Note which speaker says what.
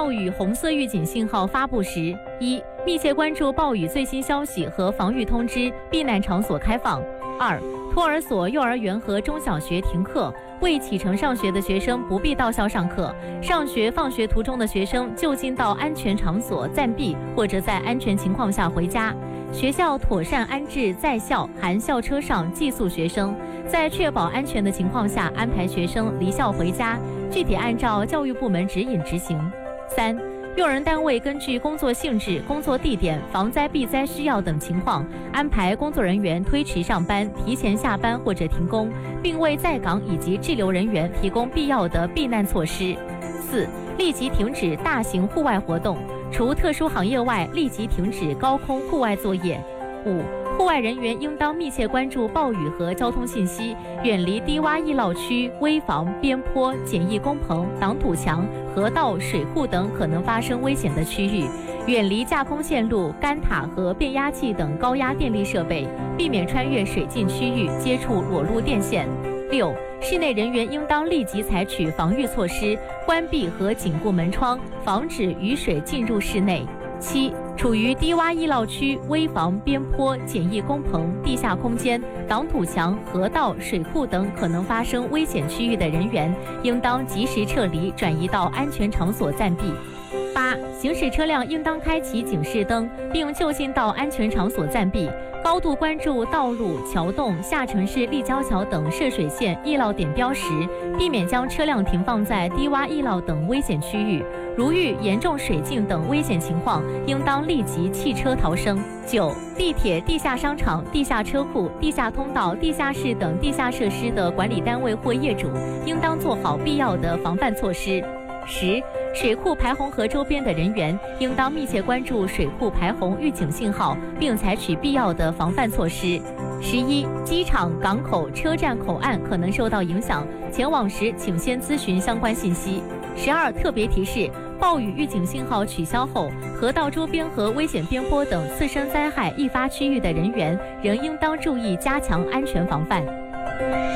Speaker 1: 暴雨红色预警信号发布时，一、密切关注暴雨最新消息和防御通知，避难场所开放；二、托儿所、幼儿园和中小学停课，未启程上学的学生不必到校上课，上学放学途中的学生就近到安全场所暂避，或者在安全情况下回家。学校妥善安置在校含校车上寄宿学生，在确保安全的情况下安排学生离校回家，具体按照教育部门指引执行。三、用人单位根据工作性质、工作地点、防灾避灾需要等情况，安排工作人员推迟上班、提前下班或者停工，并为在岗以及滞留人员提供必要的避难措施。四、立即停止大型户外活动，除特殊行业外，立即停止高空户外作业。五、户外人员应当密切关注暴雨和交通信息，远离低洼易涝区、危房、边坡、简易工棚、挡土墙、河道、水库等可能发生危险的区域，远离架空线路、干塔和变压器等高压电力设备，避免穿越水浸区域接触裸露电线。六、室内人员应当立即采取防御措施，关闭和紧固门窗，防止雨水进入室内。七、处于低洼易涝区、危房、边坡、简易工棚、地下空间、挡土墙、河道、水库等可能发生危险区域的人员，应当及时撤离，转移到安全场所暂避。八、行驶车辆应当开启警示灯，并就近到安全场所暂避，高度关注道路、桥洞、下城市立交桥等涉水线、易涝点标识，避免将车辆停放在低洼易涝等危险区域。如遇严重水浸等危险情况，应当立即弃车逃生。九、地铁、地下商场、地下车库、地下通道、地下室等地下设施的管理单位或业主，应当做好必要的防范措施。十、水库排洪河周边的人员应当密切关注水库排洪预警信号，并采取必要的防范措施。11、机场、港口、车站口岸可能受到影响，前往时请先咨询相关信息。12、特别提示：暴雨预警信号取消后，河道周边和危险边坡等次生灾害易发区域的人员，仍应当注意加强安全防范。